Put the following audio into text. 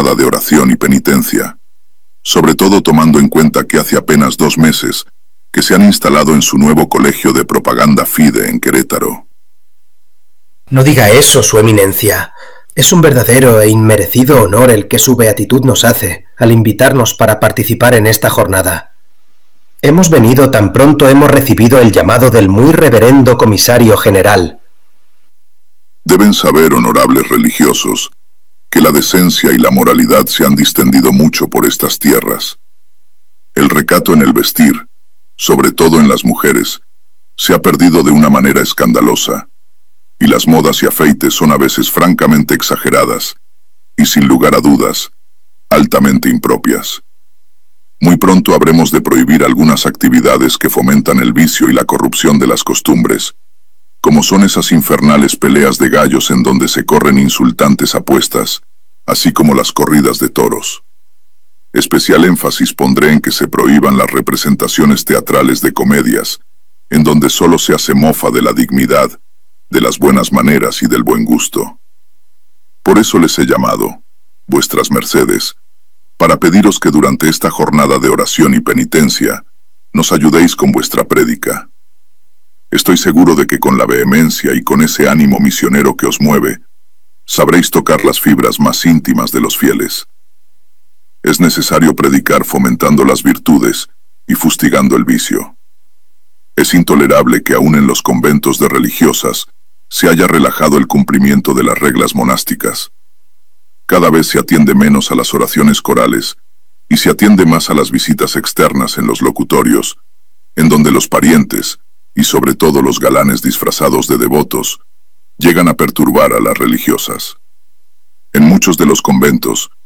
jornada de oración y penitencia, sobre todo tomando en cuenta que hace apenas 2 meses que se han instalado en su nuevo colegio de propaganda FIDE en Querétaro. No diga eso, Su Eminencia. Es un verdadero e inmerecido honor el que su beatitud nos hace al invitarnos para participar en esta jornada. Hemos venido tan pronto hemos recibido el llamado del muy reverendo comisario general. Deben saber, honorables religiosos, que la decencia y la moralidad se han distendido mucho por estas tierras. El recato en el vestir, sobre todo en las mujeres, se ha perdido de una manera escandalosa, y las modas y afeites son a veces francamente exageradas, y sin lugar a dudas, altamente impropias. Muy pronto habremos de prohibir algunas actividades que fomentan el vicio y la corrupción de las costumbres, como son esas infernales peleas de gallos en donde se corren insultantes apuestas, así como las corridas de toros. Especial énfasis pondré en que se prohíban las representaciones teatrales de comedias, en donde solo se hace mofa de la dignidad, de las buenas maneras y del buen gusto. Por eso les he llamado, vuestras mercedes, para pediros que durante esta jornada de oración y penitencia, nos ayudéis con vuestra prédica. Estoy seguro de que con la vehemencia y con ese ánimo misionero que os mueve, sabréis tocar las fibras más íntimas de los fieles. Es necesario predicar fomentando las virtudes y fustigando el vicio. Es intolerable que aún en los conventos de religiosas se haya relajado el cumplimiento de las reglas monásticas. Cada vez se atiende menos a las oraciones corales y se atiende más a las visitas externas en los locutorios, en donde los parientes, y sobre todo los galanes disfrazados de devotos, llegan a perturbar a las religiosas. En muchos de los conventos,